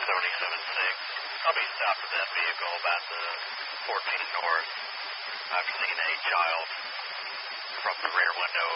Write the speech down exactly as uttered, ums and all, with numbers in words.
seventy-seven six. I'll be stopped at that vehicle about the fourteen North. I've seen a child from the rear window